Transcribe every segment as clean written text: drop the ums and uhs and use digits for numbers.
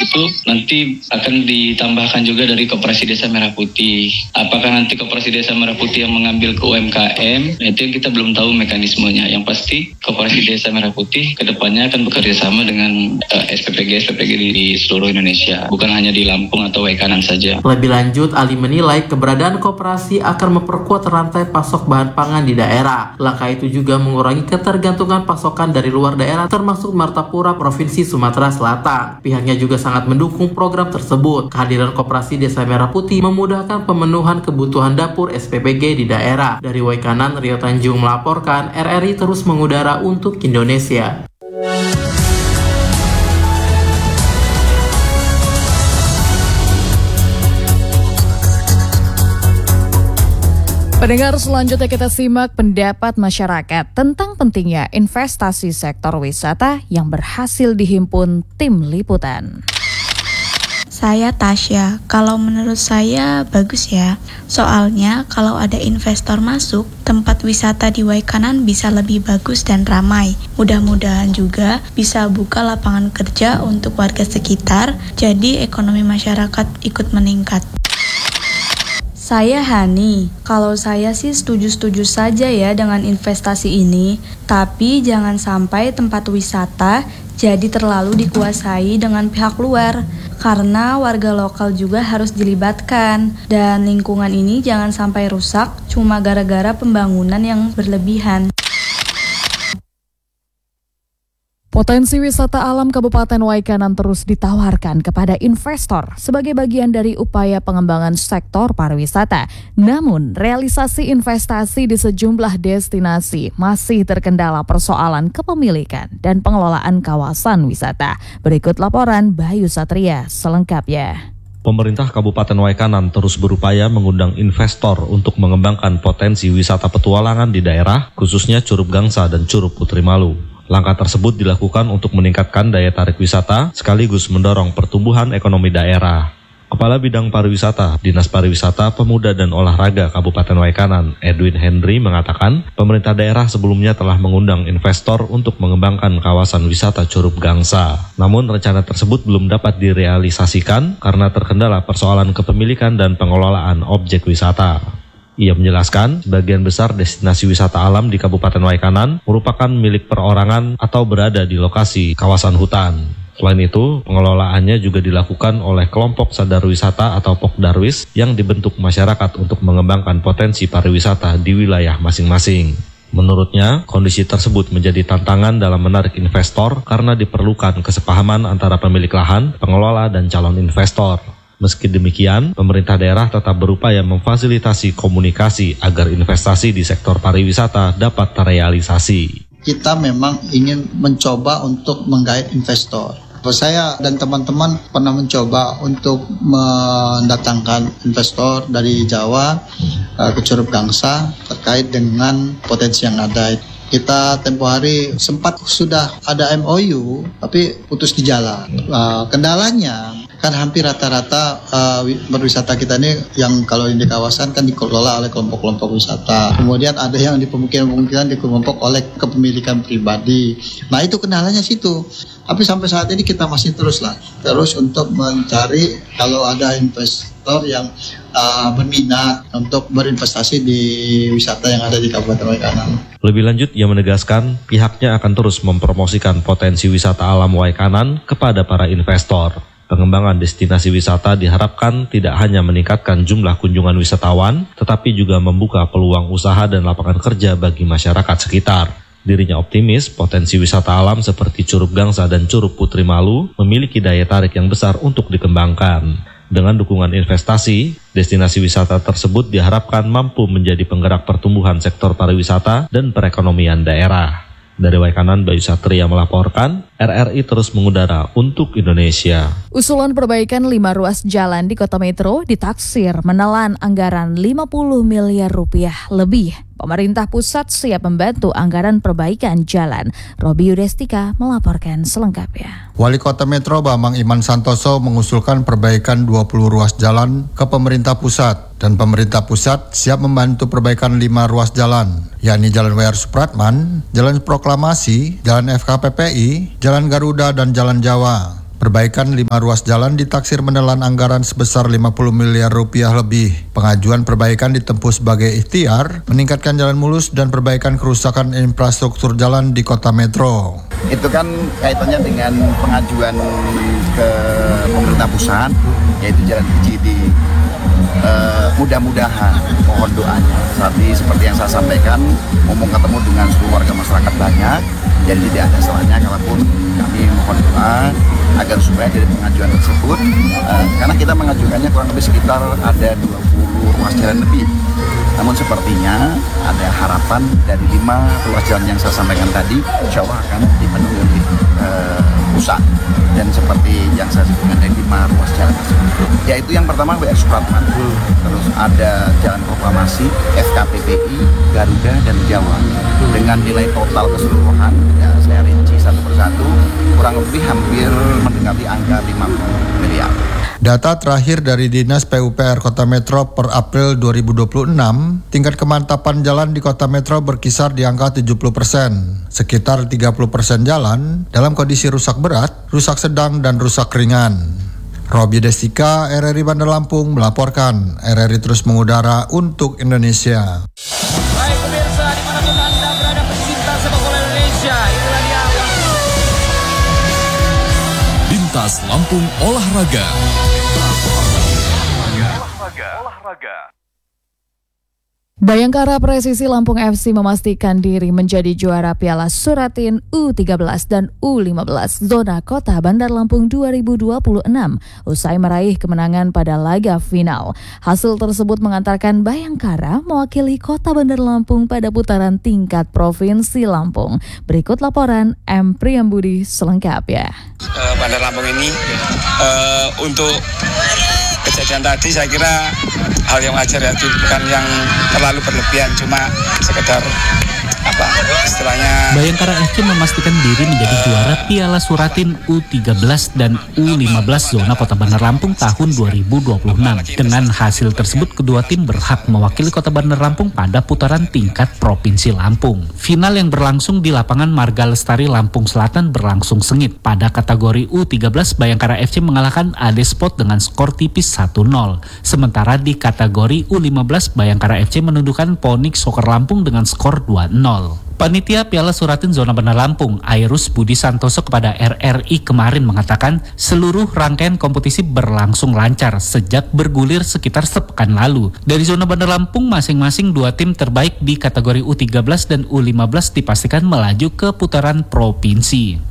itu nanti akan ditambahkan juga dari Koperasi Desa Merah Putih. Apakah nanti Koperasi Desa Merah Putih yang mengambil ke UMKM? Itu yang kita belum tahu mekanismenya. Yang pasti Koperasi Desa Merah Putih kedepannya akan bekerja sama dengan SPPG di seluruh Indonesia, bukan hanya di Lampung atau Waikanan saja. Lebih lanjut, Ali menilai keberadaan koperasi akan memperkuat rantai pasok bahan pangan di daerah. Langkah itu juga mengurangi ketergantungan pasokan dari luar daerah, termasuk Martapura, Provinsi Sumatera Selatan. Pihaknya juga sangat mendukung program tersebut. Kehadiran Koperasi Desa Merah Putih memudahkan pemenuhan kebutuhan dapur SPPG di daerah. Dari Waikanan, Rio Tanjung melaporkan, RRI terus mengudara untuk Indonesia. Pendengar, selanjutnya kita simak pendapat masyarakat tentang pentingnya investasi sektor wisata yang berhasil dihimpun tim liputan. Saya Tasya, kalau menurut saya bagus ya. Soalnya kalau ada investor masuk, tempat wisata di Waikanan bisa lebih bagus dan ramai. Mudah-mudahan juga bisa buka lapangan kerja untuk warga sekitar, jadi ekonomi masyarakat ikut meningkat. Saya Hani, kalau saya sih setuju-setuju saja ya dengan investasi ini, tapi jangan sampai tempat wisata jadi terlalu dikuasai dengan pihak luar, karena warga lokal juga harus dilibatkan, dan lingkungan ini jangan sampai rusak cuma gara-gara pembangunan yang berlebihan. Potensi wisata alam Kabupaten Waikanan terus ditawarkan kepada investor sebagai bagian dari upaya pengembangan sektor pariwisata. Namun, realisasi investasi di sejumlah destinasi masih terkendala persoalan kepemilikan dan pengelolaan kawasan wisata. Berikut laporan Bayu Satria selengkapnya. Pemerintah Kabupaten Waikanan terus berupaya mengundang investor untuk mengembangkan potensi wisata petualangan di daerah, khususnya Curug Gangsa dan Curug Putri Malu. Langkah tersebut dilakukan untuk meningkatkan daya tarik wisata sekaligus mendorong pertumbuhan ekonomi daerah. Kepala Bidang Pariwisata, Dinas Pariwisata, Pemuda dan Olahraga Kabupaten Waikanan, Edwin Henry mengatakan, pemerintah daerah sebelumnya telah mengundang investor untuk mengembangkan kawasan wisata Curug Gangsa. Namun rencana tersebut belum dapat direalisasikan karena terkendala persoalan kepemilikan dan pengelolaan objek wisata. Ia menjelaskan, sebagian besar destinasi wisata alam di Kabupaten Waikanan merupakan milik perorangan atau berada di lokasi kawasan hutan. Selain itu, pengelolaannya juga dilakukan oleh kelompok sadar wisata atau Pokdarwis yang dibentuk masyarakat untuk mengembangkan potensi pariwisata di wilayah masing-masing. Menurutnya, kondisi tersebut menjadi tantangan dalam menarik investor karena diperlukan kesepahaman antara pemilik lahan, pengelola, dan calon investor. Meski demikian, pemerintah daerah tetap berupaya memfasilitasi komunikasi agar investasi di sektor pariwisata dapat terrealisasi. Kita memang ingin mencoba untuk menggait investor. Saya dan teman-teman pernah mencoba untuk mendatangkan investor dari Jawa ke Curug Gangsa terkait dengan potensi yang ada. Kita tempo hari sempat sudah ada MOU, tapi putus di jalan. Kendalanya kan hampir rata-rata berwisata kita ini yang kalau di kawasan kan dikelola oleh kelompok-kelompok wisata. Kemudian ada yang di pemukiman-pemukiman dikelompok oleh kepemilikan pribadi. Nah itu kendalanya situ. Tapi sampai saat ini kita masih terus untuk mencari kalau ada investor yang berminat untuk berinvestasi di wisata yang ada di Kabupaten Waikanan. Lebih lanjut, ia menegaskan pihaknya akan terus mempromosikan potensi wisata alam Waikanan kepada para investor. Pengembangan destinasi wisata diharapkan tidak hanya meningkatkan jumlah kunjungan wisatawan, tetapi juga membuka peluang usaha dan lapangan kerja bagi masyarakat sekitar. Dirinya optimis potensi wisata alam seperti Curug Gangsa dan Curug Putri Malu memiliki daya tarik yang besar untuk dikembangkan. Dengan dukungan investasi, destinasi wisata tersebut diharapkan mampu menjadi penggerak pertumbuhan sektor pariwisata dan perekonomian daerah. Dari Waikanan, Bayu Satria melaporkan, RRI terus mengudara untuk Indonesia. Usulan perbaikan 5 ruas jalan di Kota Metro ditaksir menelan anggaran 50 miliar rupiah lebih. Pemerintah pusat siap membantu anggaran perbaikan jalan. Robi Yudestika melaporkan selengkapnya. Wali Kota Metro Bambang Iman Santoso mengusulkan perbaikan 20 ruas jalan ke pemerintah pusat. Dan pemerintah pusat siap membantu perbaikan 5 ruas jalan, yakni Jalan W.R. Supratman, Jalan Proklamasi, Jalan FKPPI, Jalan Garuda, dan Jalan Jawa. Perbaikan 5 ruas jalan ditaksir menelan anggaran sebesar 50 miliar rupiah lebih. Pengajuan perbaikan ditempuh sebagai ikhtiar, meningkatkan jalan mulus dan perbaikan kerusakan infrastruktur jalan di kota metro. Itu kan kaitannya dengan pengajuan ke pemerintah pusat, yaitu jalan IGD. Mudah-mudahan, mohon doanya. Tapi seperti yang saya sampaikan, ngomong ketemu dengan seluruh warga masyarakat banyak, jadi tidak ada salahnya kalaupun kami mohon doa agar supaya dari pengajuan tersebut, karena kita mengajukannya kurang lebih sekitar ada 20 ruas jalan lebih. Namun sepertinya ada harapan dari 5 ruas jalan yang saya sampaikan tadi, insya Allah akan dipenuhi oleh pusat. Dan seperti yang saya sebutkan dari 5 ruas jalan tersebut, yaitu yang pertama WR Supratman, terus ada Jalan Proklamasi, FKPPI, Garuda, dan Jawa. Dengan nilai total keseluruhan, ya saya rinci satu persatu, kurang lebih hampir mendekati angka 50 miliar. Data terakhir dari Dinas PUPR Kota Metro per April 2026, tingkat kemantapan jalan di Kota Metro berkisar di angka 70%. Sekitar 30% jalan dalam kondisi rusak berat, rusak sedang, dan rusak ringan. Robi Destika, RRI Bandar Lampung melaporkan. RRI terus mengudara untuk Indonesia. Baik pemirsa, dimanapun Anda berada pecinta sepak bola Indonesia, inilah dia Lintas Lampung Olahraga. Bayangkara Presisi Lampung FC memastikan diri menjadi juara Piala Suratin U13 dan U15 Zona Kota Bandar Lampung 2026 usai meraih kemenangan pada laga final. Hasil tersebut mengantarkan Bayangkara mewakili Kota Bandar Lampung pada putaran tingkat Provinsi Lampung. Berikut laporan M. Priyambudi selengkapnya. Bandar Lampung ini untuk kejadian tadi saya kira hal yang wajar ya, bukan yang terlalu berlebihan, cuma sekedar istilahnya. Bayangkara FC memastikan diri menjadi juara Piala Suratin U13 dan U15 Zona Kota Bandar Lampung tahun 2026. Dengan hasil tersebut, kedua tim berhak mewakili Kota Bandar Lampung pada putaran tingkat Provinsi Lampung. Final yang berlangsung di lapangan Marga Lestari Lampung Selatan berlangsung sengit. Pada kategori U13, Bayangkara FC mengalahkan AD Sport dengan skor tipis 1-0. Sementara di kategori U15, Bayangkara FC menundukkan Ponix Soccer Lampung dengan skor 2-0. Panitia Piala Suratin Zona Bandar Lampung, Airus Budi Santoso kepada RRI kemarin mengatakan seluruh rangkaian kompetisi berlangsung lancar sejak bergulir sekitar sepekan lalu. Dari Zona Bandar Lampung, masing-masing 2 tim terbaik di kategori U13 dan U15 dipastikan melaju ke putaran provinsi.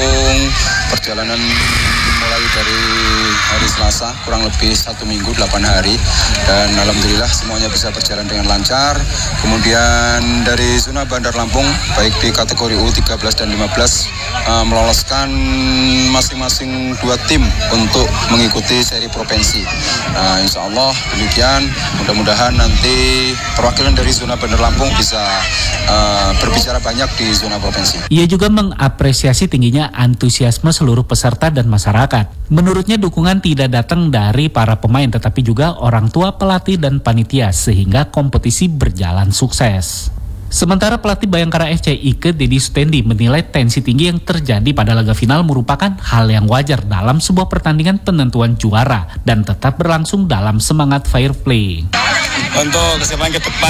Perjalanan dimulai dari hari Selasa, kurang lebih 1 minggu 8 hari, dan alhamdulillah semuanya bisa berjalan dengan lancar. Kemudian dari zona Bandar Lampung, baik di kategori U13 dan 15, meloloskan masing-masing 2 tim untuk mengikuti seri provinsi. Insya Allah demikian, mudah-mudahan nanti perwakilan dari zona Bandar Lampung bisa berbicara banyak di zona provinsi. Ia juga mengapresiasi tingginya antusiasme seluruh peserta dan masyarakat. Menurutnya dukungan tidak datang dari para pemain tetapi juga orang tua, pelatih, dan panitia sehingga kompetisi berjalan sukses. Sementara pelatih Bayangkara FC Ike Dedi Sutendi menilai tensi tinggi yang terjadi pada laga final merupakan hal yang wajar dalam sebuah pertandingan penentuan juara dan tetap berlangsung dalam semangat fair play. Untuk kesiapan ke depan,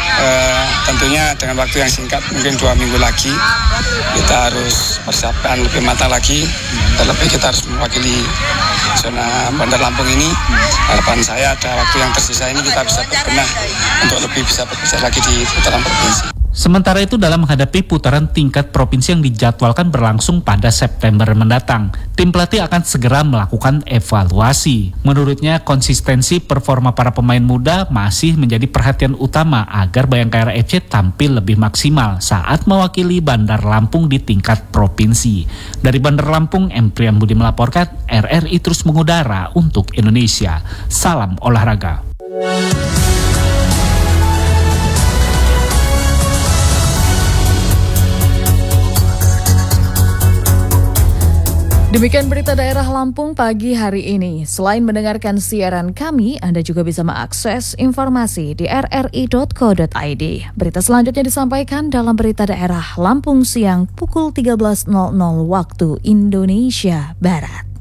tentunya dengan waktu yang singkat, mungkin 2 minggu lagi, kita harus persiapkan lebih matang lagi. Terlebih kita harus mewakili zona Bandar Lampung ini. Harapan saya ada waktu yang tersisa ini kita bisa berbenah untuk lebih bisa bekerja lagi di putaran provinsi. Sementara itu dalam menghadapi putaran tingkat provinsi yang dijadwalkan berlangsung pada September mendatang, tim pelatih akan segera melakukan evaluasi. Menurutnya konsistensi performa para pemain muda masih menjadi perhatian utama agar Bayangkara FC tampil lebih maksimal saat mewakili Bandar Lampung di tingkat provinsi. Dari Bandar Lampung, M. Priyambudi melaporkan, RRI terus mengudara untuk Indonesia. Salam olahraga. Demikian berita daerah Lampung pagi hari ini. Selain mendengarkan siaran kami, Anda juga bisa mengakses informasi di rri.co.id. Berita selanjutnya disampaikan dalam berita daerah Lampung siang pukul 13.00 waktu Indonesia Barat.